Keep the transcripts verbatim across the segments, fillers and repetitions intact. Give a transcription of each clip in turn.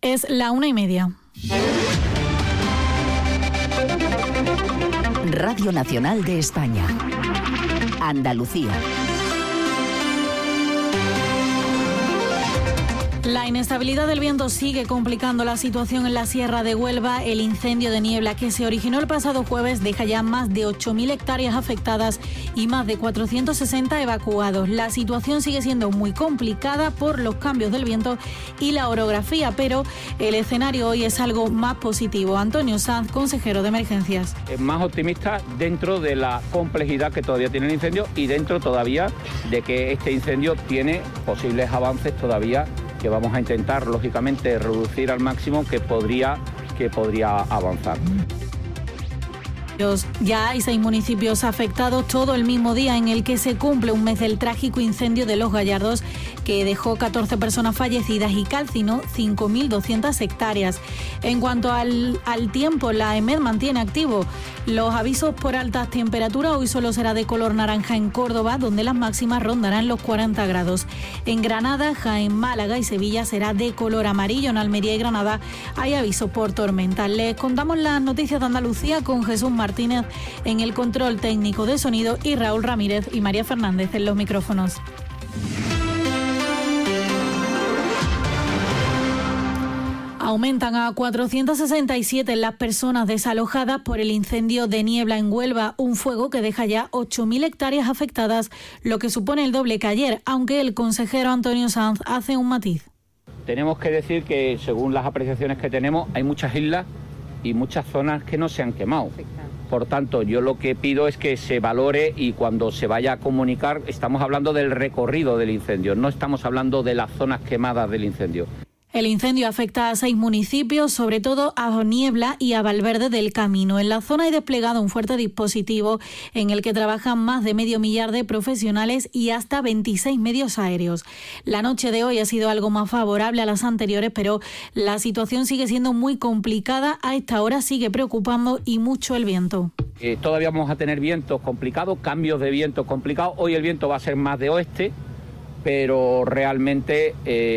Es la una y media. Radio Nacional de España. Andalucía. La inestabilidad del viento sigue complicando la situación en la Sierra de Huelva. El incendio de niebla que se originó el pasado jueves deja ya más de ocho mil hectáreas afectadas y más de cuatrocientos sesenta evacuados. La situación sigue siendo muy complicada por los cambios del viento y la orografía, pero el escenario hoy es algo más positivo. Antonio Sanz, consejero de emergencias. Es más optimista dentro de la complejidad que todavía tiene el incendio y dentro todavía de que este incendio tiene posibles avances todavía que vamos a intentar, lógicamente, reducir al máximo que podría, que podría avanzar. Ya hay seis municipios afectados, todo el mismo día en el que se cumple un mes del trágico incendio de Los Gallardos, que dejó catorce personas fallecidas y calcinó cinco mil doscientas hectáreas. En cuanto al, al tiempo, la EMET mantiene activo los avisos por altas temperaturas. Hoy solo será de color naranja en Córdoba, donde las máximas rondarán los cuarenta grados. En Granada, Jaén, Málaga y Sevilla será de color amarillo. En Almería y Granada hay aviso por tormenta. Les contamos las noticias de Andalucía con Jesús Martínez en el control técnico de sonido y Raúl Ramírez y María Fernández en los micrófonos. Aumentan a cuatrocientas sesenta y siete las personas desalojadas por el incendio de niebla en Huelva, un fuego que deja ya ocho mil hectáreas afectadas, lo que supone el doble que ayer, aunque el consejero Antonio Sanz hace un matiz. Tenemos que decir que, según las apreciaciones que tenemos, hay muchas islas y muchas zonas que no se han quemado. Por tanto, yo lo que pido es que se valore y cuando se vaya a comunicar, estamos hablando del recorrido del incendio, no estamos hablando de las zonas quemadas del incendio. El incendio afecta a seis municipios, sobre todo a Niebla y a Valverde del Camino. En la zona hay desplegado un fuerte dispositivo en el que trabajan más de medio millar de profesionales y hasta veintiséis medios aéreos. La noche de hoy ha sido algo más favorable a las anteriores, pero la situación sigue siendo muy complicada. A esta hora sigue preocupando y mucho el viento. Eh, todavía vamos a tener vientos complicados, cambios de viento complicados. Hoy el viento va a ser más de oeste, pero realmente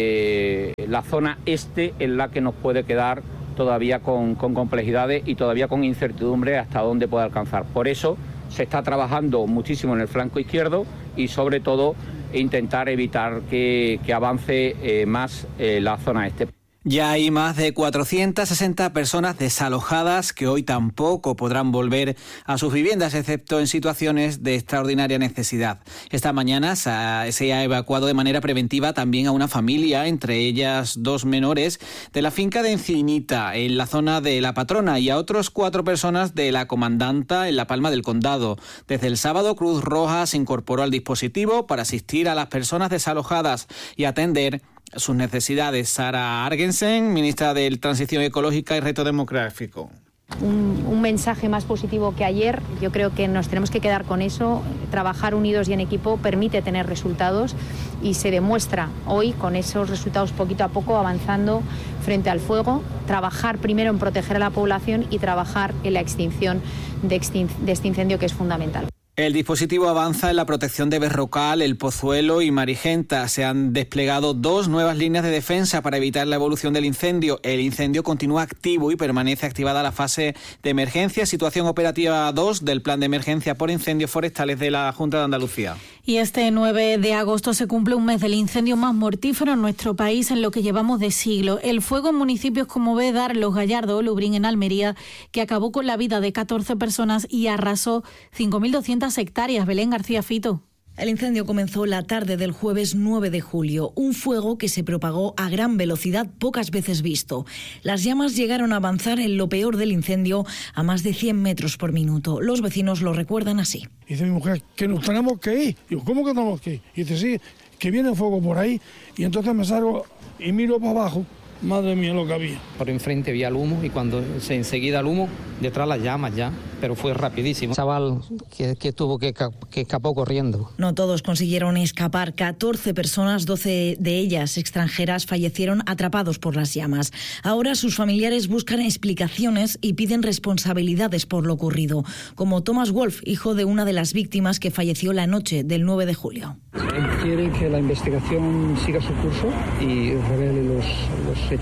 eh, la zona este es la que nos puede quedar todavía con, con complejidades y todavía con incertidumbre hasta dónde puede alcanzar. Por eso se está trabajando muchísimo en el flanco izquierdo y sobre todo intentar evitar que, que avance eh, más eh, la zona este. Ya hay más de cuatrocientas sesenta personas desalojadas que hoy tampoco podrán volver a sus viviendas, excepto en situaciones de extraordinaria necesidad. Esta mañana se ha evacuado de manera preventiva también a una familia, entre ellas dos menores, de la finca de Encinita, en la zona de La Patrona, y a otros cuatro personas de La Comandanta, en La Palma del Condado. Desde el sábado, Cruz Roja se incorporó al dispositivo para asistir a las personas desalojadas y atender sus necesidades. Sara Argensen, ministra de Transición Ecológica y Reto Demográfico. Un, un mensaje más positivo que ayer. Yo creo que nos tenemos que quedar con eso. Trabajar unidos y en equipo permite tener resultados y se demuestra hoy con esos resultados poquito a poco avanzando frente al fuego. Trabajar primero en proteger a la población y trabajar en la extinción de, extin- de este incendio, que es fundamental. El dispositivo avanza en la protección de Berrocal, El Pozuelo y Marigenta. Se han desplegado dos nuevas líneas de defensa para evitar la evolución del incendio. El incendio continúa activo y permanece activada la fase de emergencia, situación operativa dos del Plan de Emergencia por Incendios Forestales de la Junta de Andalucía. Y este nueve de agosto se cumple un mes del incendio más mortífero en nuestro país en lo que llevamos de siglo. El fuego en municipios como Bédar, Los Gallardos o Lubrín en Almería, que acabó con la vida de catorce personas y arrasó cinco mil doscientas hectáreas. Belén García Fito. El incendio comenzó la tarde del jueves nueve de julio, un fuego que se propagó a gran velocidad pocas veces visto. Las llamas llegaron a avanzar en lo peor del incendio a más de cien metros por minuto. Los vecinos lo recuerdan así. Dice mi mujer que nos tenemos que ir. Digo, ¿cómo que tenemos que ir? Y dice, sí, que viene fuego por ahí. Y entonces me salgo y miro para abajo. Madre mía, lo que había. Por enfrente vi el humo y cuando se enseguida el humo, detrás las llamas ya, pero fue rapidísimo. Chaval que, que tuvo que, que escapó corriendo. No todos consiguieron escapar. catorce personas, doce de ellas extranjeras, fallecieron atrapados por las llamas. Ahora sus familiares buscan explicaciones y piden responsabilidades por lo ocurrido, como Thomas Wolf, hijo de una de las víctimas que falleció la noche del nueve de julio. Él quiere que la investigación siga su curso y revele los, los hechos.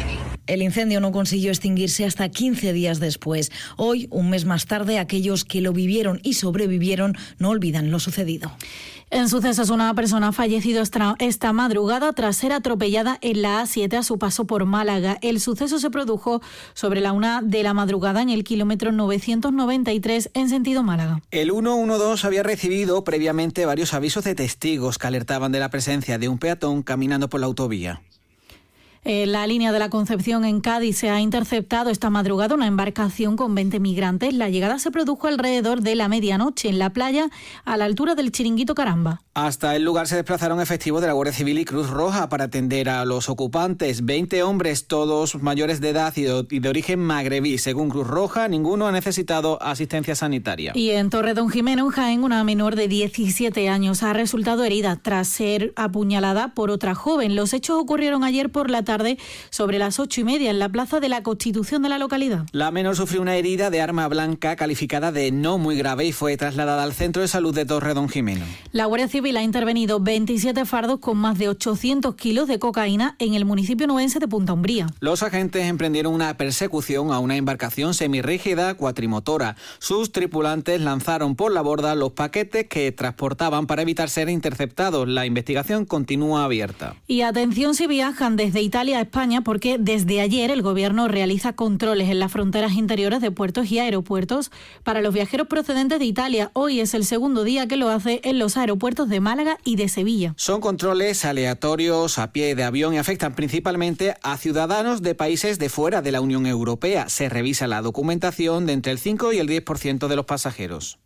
El incendio no consiguió extinguirse hasta quince días después. Hoy, un mes más tarde, aquellos que lo vivieron y sobrevivieron no olvidan lo sucedido. En sucesos, una persona ha fallecido esta madrugada tras ser atropellada en la A siete a su paso por Málaga. El suceso se produjo sobre la una de la madrugada en el kilómetro novecientos noventa y tres en sentido Málaga. El ciento doce había recibido previamente varios avisos de testigos que alertaban de la presencia de un peatón caminando por la autovía. En la línea de la Concepción en Cádiz se ha interceptado esta madrugada una embarcación con veinte migrantes. La llegada se produjo alrededor de la medianoche en la playa a la altura del Chiringuito Caramba. Hasta el lugar se desplazaron efectivos de la Guardia Civil y Cruz Roja para atender a los ocupantes. veinte hombres, todos mayores de edad y de, y de origen magrebí. Según Cruz Roja, ninguno ha necesitado asistencia sanitaria. Y en Torredonjimeno, en Jaén, una menor de diecisiete años ha resultado herida tras ser apuñalada por otra joven. Los hechos ocurrieron ayer por la tarde sobre las ocho y media en la Plaza de la Constitución de la localidad. La menor sufrió una herida de arma blanca calificada de no muy grave y fue trasladada al Centro de Salud de Torredonjimeno. La Guardia Civil ha intervenido veintisiete fardos con más de ochocientos kilos de cocaína en el municipio nubense de Punta Umbría. Los agentes emprendieron una persecución a una embarcación semirrígida cuatrimotora. Sus tripulantes lanzaron por la borda los paquetes que transportaban para evitar ser interceptados. La investigación continúa abierta. Y atención si viajan desde Italia a España, porque desde ayer el Gobierno realiza controles en las fronteras interiores de puertos y aeropuertos para los viajeros procedentes de Italia. Hoy es el segundo día que lo hace en los aeropuertos de Málaga y de Sevilla. Son controles aleatorios a pie de avión y afectan principalmente a ciudadanos de países de fuera de la Unión Europea. Se revisa la documentación de entre el cinco y el diez por ciento de los pasajeros.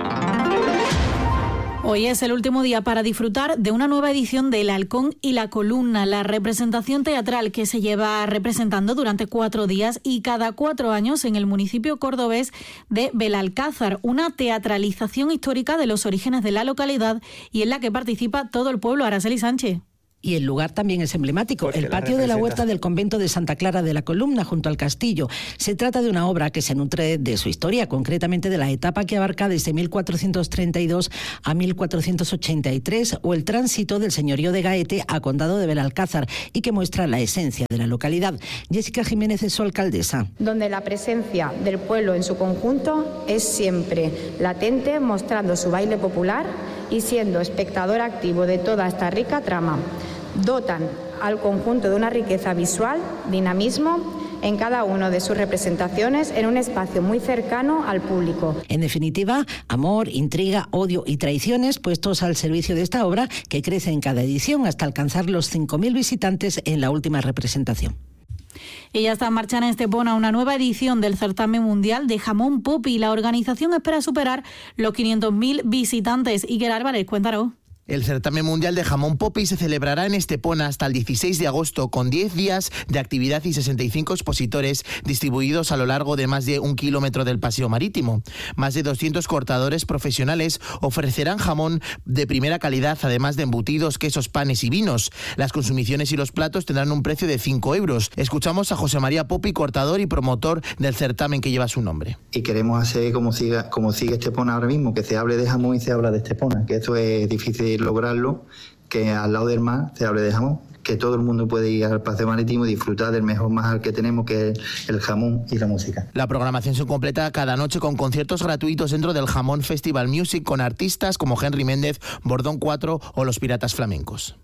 Hoy es el último día para disfrutar de una nueva edición de El Halcón y la Columna, la representación teatral que se lleva representando durante cuatro días y cada cuatro años en el municipio cordobés de Belalcázar, una teatralización histórica de los orígenes de la localidad y en la que participa todo el pueblo. Araceli Sánchez. Y el lugar también es emblemático, Porque el patio de la huerta del convento de Santa Clara de la Columna, junto al castillo. Se trata de una obra que se nutre de su historia, concretamente de la etapa que abarca desde mil cuatrocientos treinta y dos a mil cuatrocientos ochenta y tres, o el tránsito del señorío de Gaete a Condado de Belalcázar, y que muestra la esencia de la localidad. Jessica Jiménez es su alcaldesa. Donde la presencia del pueblo en su conjunto es siempre latente, mostrando su baile popular y siendo espectador activo de toda esta rica trama. Dotan al conjunto de una riqueza visual, dinamismo en cada una de sus representaciones en un espacio muy cercano al público. En definitiva, amor, intriga, odio y traiciones puestos al servicio de esta obra que crece en cada edición hasta alcanzar los cinco mil visitantes en la última representación. Y ya está en marcha en Estepona una nueva edición del certamen mundial de jamón Popi. La organización espera superar los quinientos mil visitantes. Iker Álvarez, cuéntanos. El certamen mundial de jamón Popi se celebrará en Estepona hasta el dieciséis de agosto con diez días de actividad y sesenta y cinco expositores distribuidos a lo largo de más de un kilómetro del paseo marítimo. Más de doscientos cortadores profesionales ofrecerán jamón de primera calidad, además de embutidos, quesos, panes y vinos. Las consumiciones y los platos tendrán un precio de cinco euros. Escuchamos a José María Popi, cortador y promotor del certamen que lleva su nombre. Y queremos hacer como siga, como sigue Estepona ahora mismo, que se hable de jamón y se habla de Estepona, que eso es difícil lograrlo, que al lado del mar se hable de jamón, que todo el mundo puede ir al paseo marítimo y disfrutar del mejor mar que tenemos, que es el jamón y la música. La programación se completa cada noche con conciertos gratuitos dentro del Jamón Festival Music con artistas como Henry Méndez, Bordón cuatro o los Piratas Flamencos.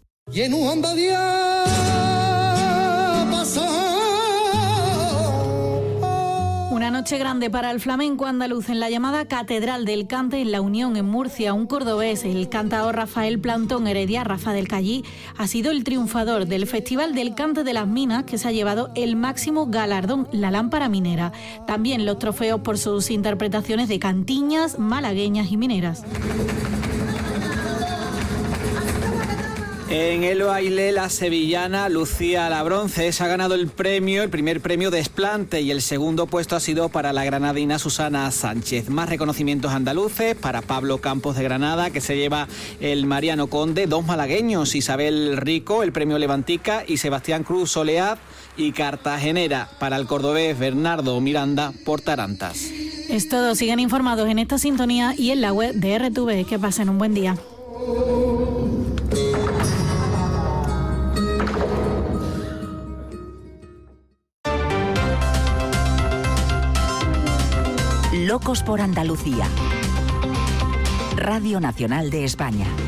Una noche grande para el flamenco andaluz en la llamada Catedral del Cante en La Unión, en Murcia. Un cordobés, el cantador Rafael Plantón Heredia, Rafa del Callí, ha sido el triunfador del Festival del Cante de las Minas, que se ha llevado el máximo galardón, la lámpara minera. También los trofeos por sus interpretaciones de cantiñas, malagueñas y mineras. En el baile, la sevillana Lucía Labronce se ha ganado el premio, el primer premio Desplante, y el segundo puesto ha sido para la granadina Susana Sánchez. Más reconocimientos andaluces para Pablo Campos de Granada, que se lleva el Mariano Conde, dos malagueños, Isabel Rico, el premio Levantica, y Sebastián Cruz Solead y Cartagenera para el cordobés Bernardo Miranda por Tarantas. Es todo, sigan informados en esta sintonía y en la web de R T V. Que pasen un buen día. Locos por Andalucía. Radio Nacional de España.